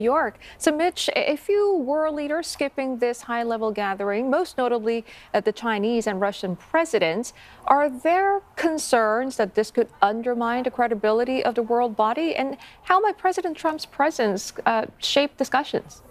York. So, Mitch, a few world leaders skipping this high-level gathering, most notably the Chinese and Russian presidents. Are there concerns that this could undermine the credibility of the world body? And how might President Trump's presence shape discussions?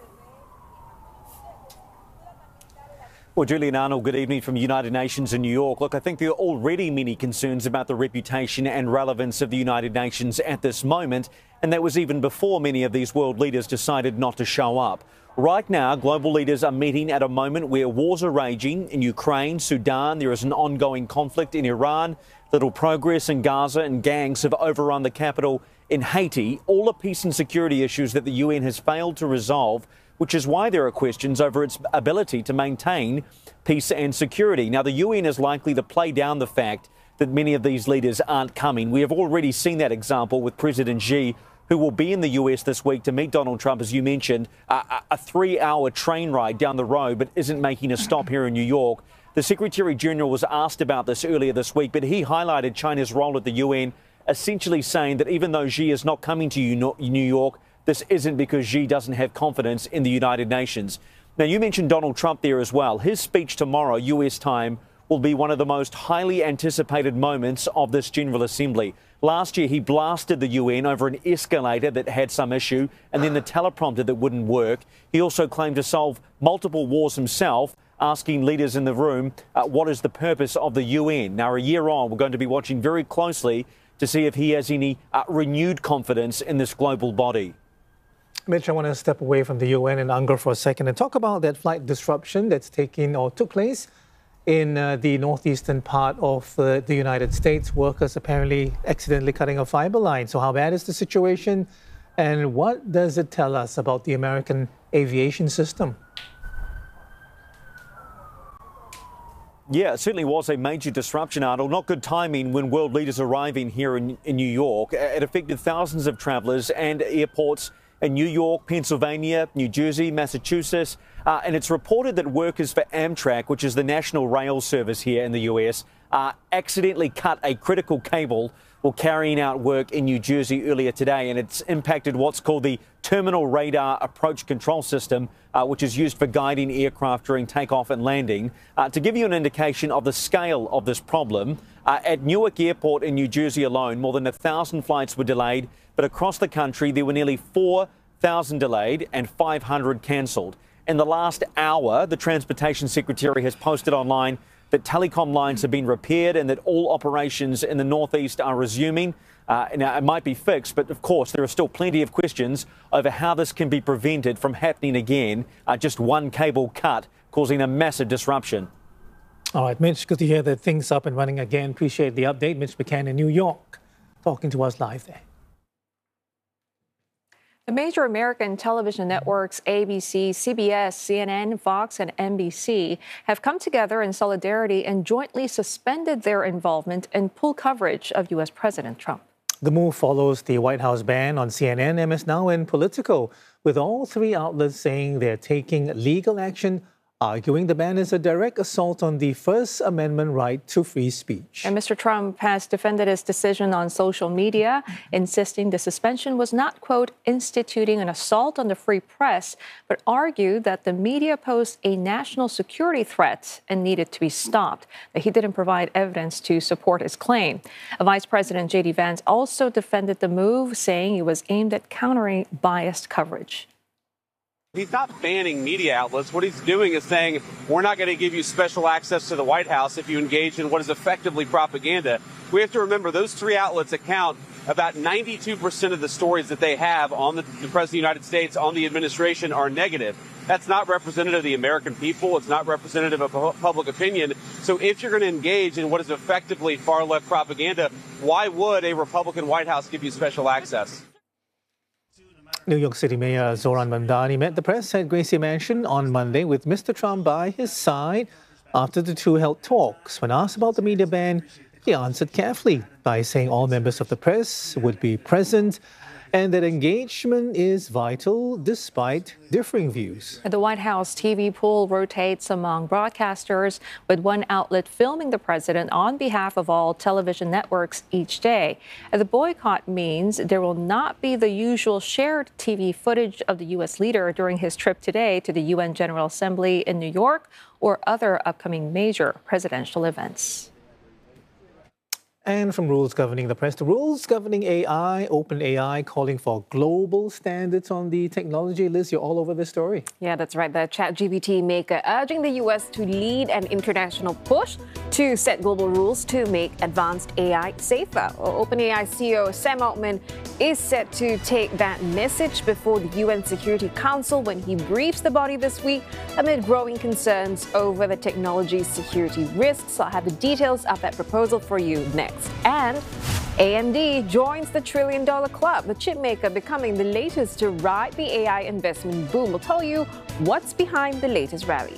Well, Julian Arnold, good evening from United Nations in New York. Look, I think there are already many concerns about the reputation and relevance of the United Nations at this moment, and that was even before many of these world leaders decided not to show up. Right now, global leaders are meeting at a moment where wars are raging in Ukraine, Sudan. There is an ongoing conflict in Iran, little progress in Gaza, and gangs have overrun the capital in Haiti. All the peace and security issues that the UN has failed to resolve, which is why there are questions over its ability to maintain peace and security. Now, the UN is likely to play down the fact that many of these leaders aren't coming. We have already seen that example with President Xi, who will be in the US this week to meet Donald Trump, as you mentioned, a 3-hour train ride down the road, but isn't making a stop here in New York. The Secretary General was asked about this earlier this week, but he highlighted China's role at the UN, essentially saying that even though Xi is not coming to New York, this isn't because Xi doesn't have confidence in the United Nations. Now, you mentioned Donald Trump there as well. His speech tomorrow, US time, will be one of the most highly anticipated moments of this General Assembly. Last year, he blasted the UN over an escalator that had some issue and then the teleprompter that wouldn't work. He also claimed to solve multiple wars himself, asking leaders in the room what is the purpose of the UN. Now, a year on, we're going to be watching very closely to see if he has any renewed confidence in this global body. Mitch, I want to step away from the UN and UNGA for a second and talk about that flight disruption that's took place in the northeastern part of the United States. Workers apparently accidentally cutting a fiber line. So how bad is the situation? And what does it tell us about the American aviation system? Yeah, it certainly was a major disruption, Arnold. Not good timing when world leaders arriving here in New York. It affected thousands of travellers and airports in New York, Pennsylvania, New Jersey, Massachusetts. And it's reported that workers for Amtrak, which is the national rail service here in the US, accidentally cut a critical cable while carrying out work in New Jersey earlier today. And it's impacted what's called the Terminal Radar Approach Control System, which is used for guiding aircraft during takeoff and landing. To give you an indication of the scale of this problem, at Newark Airport in New Jersey alone, more than 1,000 flights were delayed. But across the country, there were nearly 4,000 delayed and 500 cancelled. In the last hour, the Transportation Secretary has posted online that telecom lines have been repaired and that all operations in the Northeast are resuming. Now, it might be fixed, but of course, there are still plenty of questions over how this can be prevented from happening again. Just one cable cut causing a massive disruption. All right, Mitch, good to hear that things up and running again. Appreciate the update. Mitch McCann in New York, talking to us live there. The major American television networks ABC, CBS, CNN, Fox, and NBC have come together in solidarity and jointly suspended their involvement in full coverage of U.S. President Trump. The move follows the White House ban on CNN, MS Now, and Politico, with all three outlets saying they're taking legal action, arguing the ban is a direct assault on the First Amendment right to free speech. And Mr. Trump has defended his decision on social media, insisting the suspension was not, quote, instituting an assault on the free press, but argued that the media posed a national security threat and needed to be stopped, that he didn't provide evidence to support his claim. Vice President J.D. Vance also defended the move, saying it was aimed at countering biased coverage. He's not banning media outlets. What he's doing is saying, we're not going to give you special access to the White House if you engage in what is effectively propaganda. We have to remember those three outlets account about 92% of the stories that they have on the President of the United States, on the administration, are negative. That's not representative of the American people. It's not representative of public opinion. So if you're going to engage in what is effectively far-left propaganda, why would a Republican White House give you special access? New York City Mayor Zohran Mamdani met the press at Gracie Mansion on Monday with Mr. Trump by his side after the two held talks. When asked about the media ban, he answered carefully by saying all members of the press would be present and that engagement is vital despite differing views. The White House TV pool rotates among broadcasters, with one outlet filming the president on behalf of all television networks each day. The boycott means there will not be the usual shared TV footage of the U.S. leader during his trip today to the UN General Assembly in New York or other upcoming major presidential events. And from rules governing the press to rules governing AI, OpenAI calling for global standards on the technology. Liz, you're all over this story. Yeah, that's right. The ChatGPT maker urging the US to lead an international push to set global rules to make advanced AI safer. OpenAI CEO Sam Altman is set to take that message before the UN Security Council when he briefs the body this week amid growing concerns over the technology's security risks. I'll have the details of that proposal for you next. And AMD joins the $1 trillion club, the chipmaker becoming the latest to ride the AI investment boom. We'll tell you what's behind the latest rally.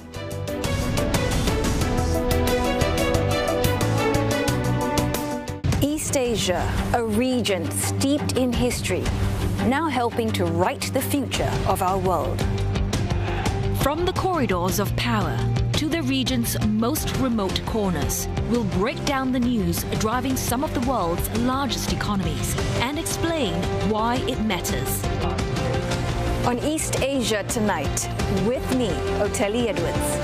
East Asia, a region steeped in history, now helping to write the future of our world. From the corridors of power to the region's most remote corners, we'll break down the news driving some of the world's largest economies and explain why it matters. On East Asia Tonight, with me, Oteli Edwards.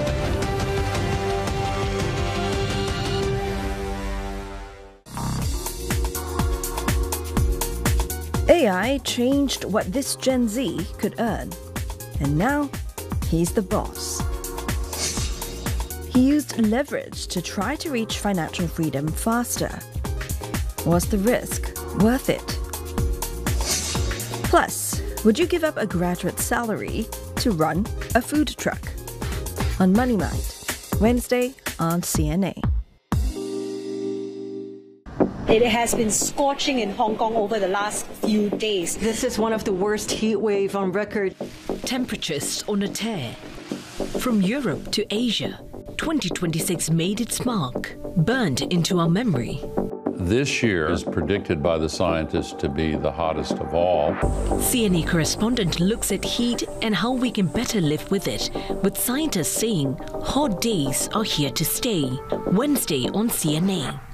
AI changed what this Gen Z could earn, and now he's the boss. He used leverage to try to reach financial freedom faster. Was the risk worth it? Plus, would you give up a graduate salary to run a food truck? On Money Mind, Wednesday on CNA. It has been scorching in Hong Kong over the last few days. This is one of the worst heat wave on record. Temperatures on a tear. From Europe to Asia, 2026 made its mark, burned into our memory. This year is predicted by the scientists to be the hottest of all. CNA correspondent looks at heat and how we can better live with it, with scientists saying hot days are here to stay. Wednesday on CNA.